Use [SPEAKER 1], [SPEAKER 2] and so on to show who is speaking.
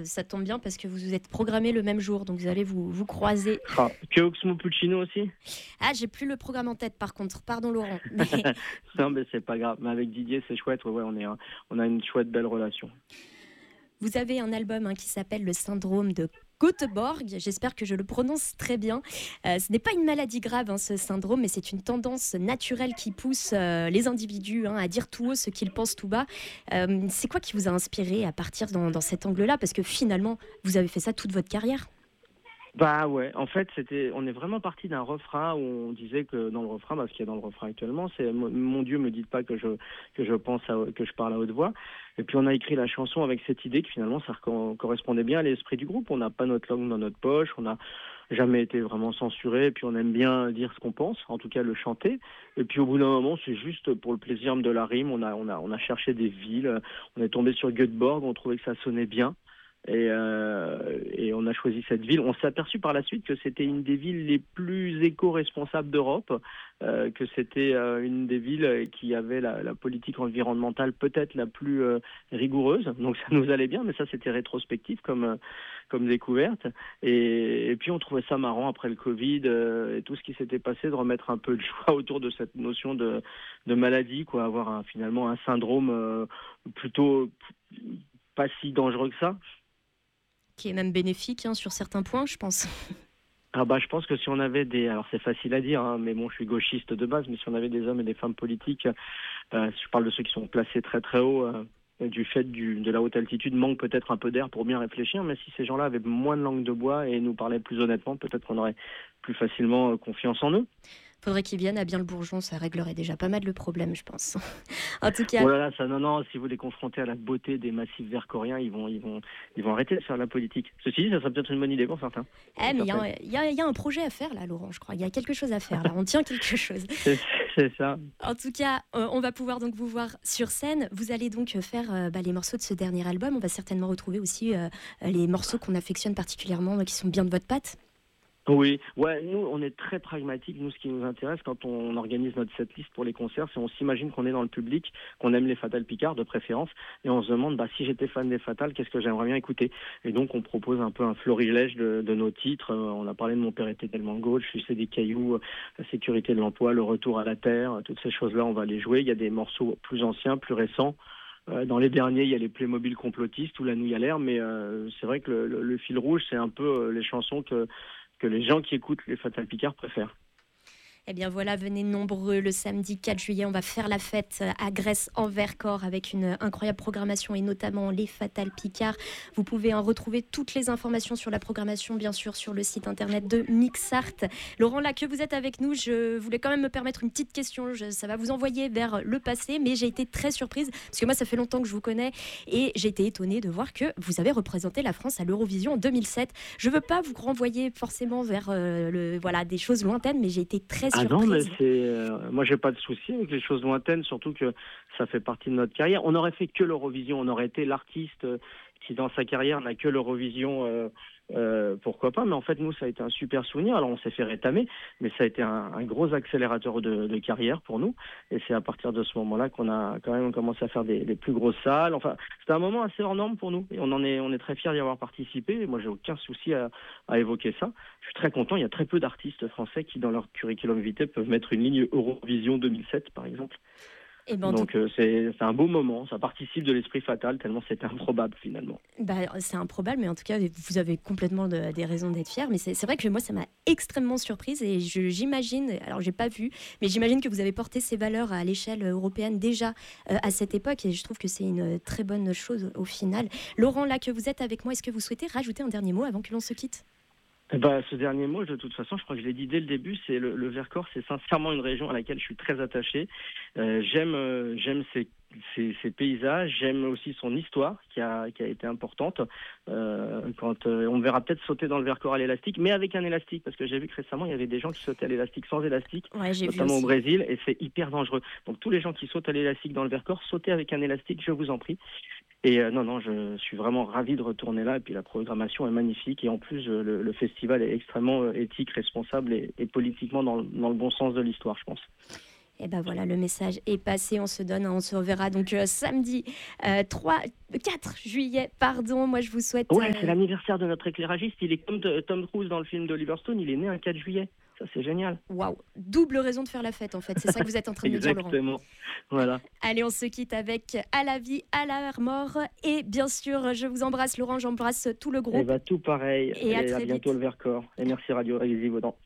[SPEAKER 1] ça tombe bien parce que vous êtes programmés le même jour, donc vous allez vous croiser.
[SPEAKER 2] Ah, que Oxmo Puccino aussi.
[SPEAKER 1] Ah, j'ai plus le programme en tête par contre, pardon Laurent. Mais
[SPEAKER 2] Non, mais c'est pas grave. Mais avec Didier, c'est chouette. Ouais, on a une chouette belle relation.
[SPEAKER 1] vous avez un album qui s'appelle Le syndrome de Göteborg. J'espère que je le prononce très bien. Ce n'est pas une maladie grave, ce syndrome, mais c'est une tendance naturelle qui pousse les individus à dire tout haut ce qu'ils pensent tout bas. C'est quoi qui vous a inspiré à partir dans cet angle-là? Parce que finalement, vous avez fait ça toute votre carrière.
[SPEAKER 2] Bah ouais, en fait, on est vraiment parti d'un refrain où on disait que dans le refrain, ce qu'il y a dans le refrain actuellement, c'est mon Dieu, me dites pas que je pense que je parle à haute voix. Et puis on a écrit la chanson avec cette idée que finalement ça correspondait bien à l'esprit du groupe. On n'a pas notre langue dans notre poche, on n'a jamais été vraiment censuré, et puis on aime bien dire ce qu'on pense, en tout cas le chanter. Et puis au bout d'un moment, c'est juste pour le plaisir de la rime, on a cherché des villes, on est tombé sur Göteborg, on trouvait que ça sonnait bien. Et on a choisi cette ville. On s'est aperçu par la suite que c'était une des villes les plus éco-responsables d'Europe, que c'était une des villes qui avait la politique environnementale peut-être la plus rigoureuse. Donc ça nous allait bien, mais ça c'était rétrospectif comme découverte. Et puis on trouvait ça marrant après le Covid et tout ce qui s'était passé de remettre un peu de joie autour de cette notion de maladie, quoi, avoir finalement un syndrome plutôt pas si dangereux que ça.
[SPEAKER 1] Qui est même bénéfique sur certains points, je pense.
[SPEAKER 2] Ah bah je pense que si on avait alors c'est facile à dire, mais bon, je suis gauchiste de base, mais si on avait des hommes et des femmes politiques, je parle de ceux qui sont placés très très haut, du fait de la haute altitude, manque peut-être un peu d'air pour bien réfléchir, mais si ces gens-là avaient moins de langue de bois et nous parlaient plus honnêtement, peut-être qu'on aurait plus facilement confiance en eux.
[SPEAKER 1] Faudrait qu'ils viennent à Bien-le-Bourgeon, ça réglerait déjà pas mal le problème, je pense. En tout cas,
[SPEAKER 2] Oh là là, ça, non, si vous les confrontez à la beauté des massifs verts coréens, ils vont arrêter de faire la politique. Ceci dit, ça serait peut-être une bonne idée pour certains.
[SPEAKER 1] mais il y a un projet à faire là, Laurent, je crois. Il y a quelque chose à faire là, on tient quelque chose.
[SPEAKER 2] C'est ça.
[SPEAKER 1] En tout cas, on va pouvoir donc vous voir sur scène. Vous allez donc faire les morceaux de ce dernier album. On va certainement retrouver aussi les morceaux qu'on affectionne particulièrement, qui sont bien de votre patte.
[SPEAKER 2] Oui, ouais, nous on est très pragmatiques. Nous, ce qui nous intéresse quand on organise notre setlist pour les concerts, c'est on s'imagine qu'on est dans le public, qu'on aime les Fatal Picard de préférence, et on se demande si j'étais fan des Fatal, qu'est-ce que j'aimerais bien écouter. Et donc on propose un peu un florilège de nos titres. On a parlé de Mon père était tellement gauche, Sucer des cailloux, La sécurité de l'emploi, Le retour à la terre, toutes ces choses-là, on va les jouer. Il y a des morceaux plus anciens, plus récents. Dans les derniers, il y a les Playmobil complotistes ou La nouille à l'air, mais c'est vrai que le fil rouge, c'est un peu les chansons que les gens qui écoutent les Fatal Picard préfèrent.
[SPEAKER 1] Eh bien voilà, venez nombreux le samedi 4 juillet. On va faire la fête à Grèce en Vercors avec une incroyable programmation et notamment les Fatal Picard. Vous pouvez en retrouver toutes les informations sur la programmation, bien sûr, sur le site internet de Mixart. Laurent, là que vous êtes avec nous, je voulais quand même me permettre une petite question. Ça va vous envoyer vers le passé, mais j'ai été très surprise parce que moi, ça fait longtemps que je vous connais et j'ai été étonnée de voir que vous avez représenté la France à l'Eurovision en 2007. Je ne veux pas vous renvoyer forcément vers des choses lointaines, mais j'ai été très
[SPEAKER 2] Ah
[SPEAKER 1] surprise.
[SPEAKER 2] non, mais moi j'ai pas de souci avec les choses lointaines, surtout que ça fait partie de notre carrière. On aurait fait que l'Eurovision, on aurait été l'artiste qui dans sa carrière n'a que l'Eurovision, pourquoi pas. Mais en fait nous ça a été un super souvenir. Alors on s'est fait rétamer, mais ça a été un gros accélérateur de carrière pour nous. Et c'est à partir de ce moment-là qu'on a quand même commencé à faire des plus grosses salles. Enfin c'était un moment assez hors norme pour nous et on est très fiers d'y avoir participé. Et moi j'ai aucun souci à évoquer ça. Je suis très content. Il y a très peu d'artistes français qui, dans leur curriculum vitae, peuvent mettre une ligne Eurovision 2007, par exemple. Donc c'est un beau moment. Ça participe de l'esprit Fatal, tellement c'est improbable finalement.
[SPEAKER 1] C'est improbable, mais en tout cas, vous avez complètement des raisons d'être fiers. Mais c'est vrai que moi, ça m'a extrêmement surprise et j'imagine, alors j'ai pas vu, mais j'imagine que vous avez porté ces valeurs à l'échelle européenne déjà à cette époque et je trouve que c'est une très bonne chose au final. Laurent, là que vous êtes avec moi, est-ce que vous souhaitez rajouter un dernier mot avant que l'on se quitte ?
[SPEAKER 2] Ce dernier mot, de toute façon, je crois que je l'ai dit dès le début, c'est le Vercors, c'est sincèrement une région à laquelle je suis très attaché. J'aime ses paysages, j'aime aussi son histoire qui a été importante. On verra peut-être sauter dans le Vercors à l'élastique, mais avec un élastique, parce que j'ai vu que récemment il y avait des gens qui sautaient à l'élastique sans élastique, notamment au Brésil, et c'est hyper dangereux. Donc tous les gens qui sautent à l'élastique dans le Vercors, sautez avec un élastique, je vous en prie. Et non, je suis vraiment ravi de retourner là. Et puis la programmation est magnifique. Et en plus, le festival est extrêmement éthique, responsable et politiquement dans le bon sens de l'histoire, je pense.
[SPEAKER 1] Et ben voilà, le message est passé. On se reverra donc samedi 4 juillet. Pardon, moi je vous souhaite.
[SPEAKER 2] Ouais, c'est l'anniversaire de notre éclairagiste. Il est comme Tom Cruise dans le film d'Oliver Stone. Il est né un 4 juillet. Ça, c'est génial.
[SPEAKER 1] Waouh, double raison de faire la fête en fait. C'est ça que vous êtes en train de me dire, Laurent.
[SPEAKER 2] Exactement. Voilà.
[SPEAKER 1] Allez, on se quitte avec À la vie, à la mort. Et bien sûr, je vous embrasse, Laurent. J'embrasse tout le groupe.
[SPEAKER 2] Et tout pareil.
[SPEAKER 1] Et à
[SPEAKER 2] à
[SPEAKER 1] très
[SPEAKER 2] bientôt
[SPEAKER 1] vite.
[SPEAKER 2] le Vercors. Et merci Radio Givaudan.